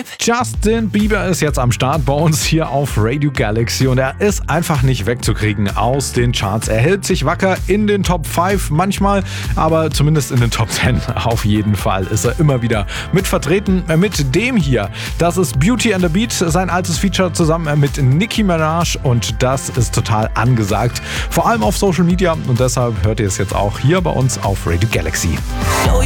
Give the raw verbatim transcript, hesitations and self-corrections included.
Justin Bieber ist jetzt am Start bei uns hier auf Radio Galaxy und er ist einfach nicht wegzukriegen aus den Charts. Er hält sich wacker in den Top fünf manchmal, aber zumindest in den Top zehn auf jeden Fall ist er immer wieder mit vertreten. Mit dem hier, das ist Beauty and the Beat, sein altes Feature zusammen mit Nicki Minaj und das ist total angesagt, vor allem auf Social Media und deshalb hört ihr es jetzt auch hier bei uns auf Radio Galaxy.